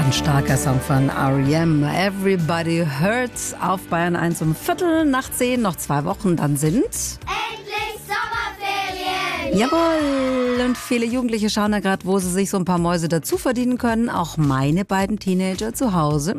Ein starker Song von R.E.M. Everybody Hurts auf Bayern 1 um 9:15, noch 2 Wochen, dann sind... Endlich Sommerferien! Jawohl! Und viele Jugendliche schauen da gerade, wo sie sich so ein paar Mäuse dazu verdienen können. Auch meine beiden Teenager zu Hause.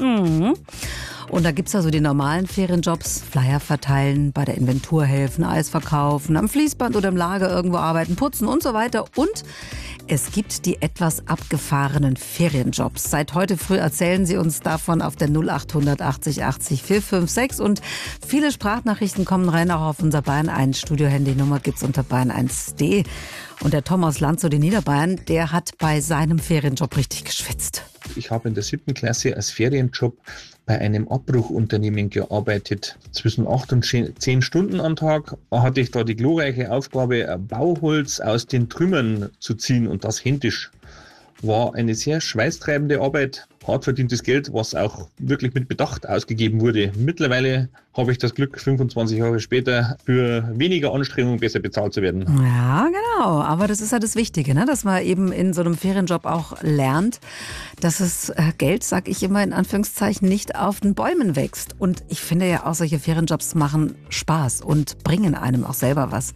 Und da gibt's ja so die normalen Ferienjobs, Flyer verteilen, bei der Inventur helfen, Eis verkaufen, am Fließband oder im Lager irgendwo arbeiten, putzen und so weiter. Und es gibt die etwas abgefahrenen Ferienjobs. Seit heute früh erzählen sie uns davon auf der 0800 80 80 456. Und viele Sprachnachrichten kommen rein, auch auf unser Bayern 1 Studio-Handynummer gibt's unter bayern1.de. Und der Tom aus Landshut in Niederbayern, der hat bei seinem Ferienjob richtig geschwitzt. Ich habe in der 7. Klasse als Ferienjob bei einem Abbruchunternehmen gearbeitet. Zwischen 8 und 10 Stunden am Tag hatte ich da die glorreiche Aufgabe, Bauholz aus den Trümmern zu ziehen und das händisch. War eine sehr schweißtreibende Arbeit, hart verdientes Geld, was auch wirklich mit Bedacht ausgegeben wurde. Mittlerweile habe ich das Glück, 25 Jahre später für weniger Anstrengung besser bezahlt zu werden. Ja, genau. Aber das ist ja das Wichtige, ne? Dass man eben in so einem Ferienjob auch lernt, dass es Geld, sag ich immer in Anführungszeichen, nicht auf den Bäumen wächst. Und ich finde ja auch, solche Ferienjobs machen Spaß und bringen einem auch selber was.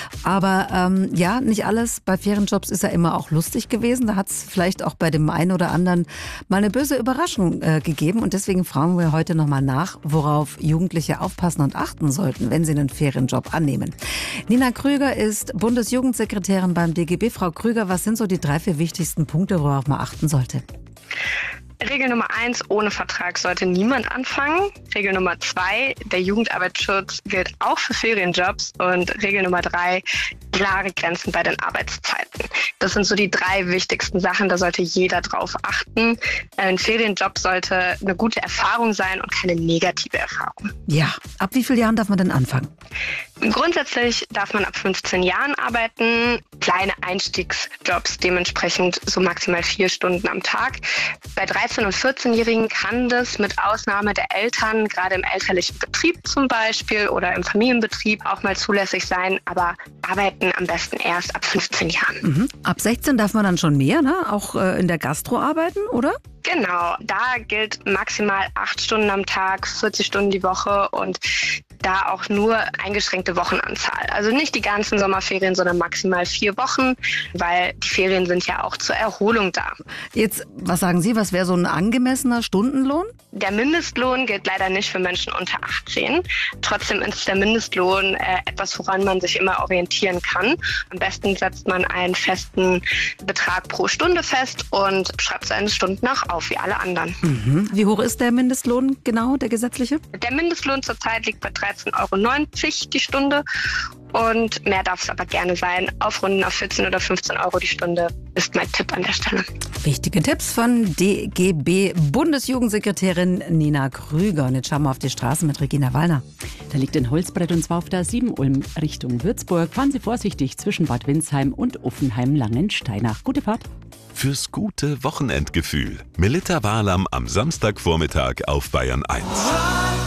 Aber ja, nicht alles bei Ferienjobs ist ja immer auch lustig gewesen. Da hat es vielleicht auch bei dem einen oder anderen mal eine böse Überraschung gegeben. Und deswegen fragen wir heute nochmal nach, worauf Jugendliche aufpassen und achten sollten, wenn sie einen Ferienjob annehmen. Nina Krüger ist Bundesjugendsekretärin beim DGB. Frau Krüger, was sind so die 3, 4 wichtigsten Punkte, worauf man achten sollte? Regel Nummer 1, ohne Vertrag sollte niemand anfangen. Regel Nummer 2, der Jugendarbeitsschutz gilt auch für Ferienjobs. Und Regel Nummer 3, klare Grenzen bei den Arbeitszeiten. Das sind so die 3 wichtigsten Sachen, da sollte jeder drauf achten. Ein Ferienjob sollte eine gute Erfahrung sein und keine negative Erfahrung. Ja, ab wie vielen Jahren darf man denn anfangen? Grundsätzlich darf man ab 15 Jahren arbeiten, kleine Einstiegsjobs, dementsprechend so maximal 4 Stunden am Tag. Bei 13- und 14-Jährigen kann das mit Ausnahme der Eltern, gerade im elterlichen Betrieb zum Beispiel oder im Familienbetrieb auch mal zulässig sein, aber arbeiten am besten erst ab 15 Jahren. Ab 16 darf man dann schon mehr, ne? Auch in der Gastro arbeiten, oder? Genau, da gilt maximal 8 Stunden am Tag, 40 Stunden die Woche und da auch nur eingeschränkte Wochenanzahl. Also nicht die ganzen Sommerferien, sondern maximal 4 Wochen, weil die Ferien sind ja auch zur Erholung da. Jetzt, was sagen Sie, was wäre so ein angemessener Stundenlohn? Der Mindestlohn gilt leider nicht für Menschen unter 18. Trotzdem ist der Mindestlohn etwas, woran man sich immer orientieren kann. Am besten setzt man einen festen Betrag pro Stunde fest und schreibt seine Stunden auch auf, wie alle anderen. Wie hoch ist der Mindestlohn genau, der gesetzliche? Der Mindestlohn zurzeit liegt bei 13,90 € die Stunde. Und mehr darf es aber gerne sein. Aufrunden auf 14 oder 15 € die Stunde ist mein Tipp an der Stelle. Wichtige Tipps von DGB-Bundesjugendsekretärin Nina Krüger. Und jetzt schauen wir auf die Straße mit Regina Wallner. Da liegt ein Holzbrett und zwar auf der 7 Ulm Richtung Würzburg. Fahren Sie vorsichtig zwischen Bad Windsheim und Uffenheim-Langensteinach. Gute Fahrt. Fürs gute Wochenendgefühl. Melitta Walam am Samstagvormittag auf Bayern 1.